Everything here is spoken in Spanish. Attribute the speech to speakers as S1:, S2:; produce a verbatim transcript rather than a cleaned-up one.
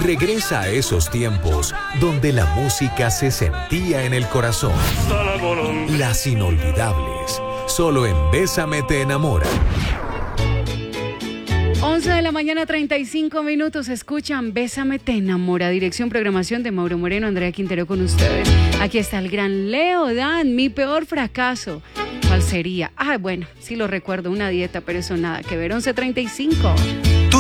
S1: Regresa a esos tiempos donde la música se sentía en el corazón. Las inolvidables, solo en Bésame te enamora.
S2: once de la mañana, treinta y cinco minutos. Escuchan Bésame te enamora. Dirección, programación de Mauro Moreno, Andrea Quintero con ustedes. Aquí está el gran Leo Dan, mi peor fracaso. ¿Cuál sería? Ah, bueno, sí lo recuerdo, una dieta, pero eso nada que ver. once treinta y cinco.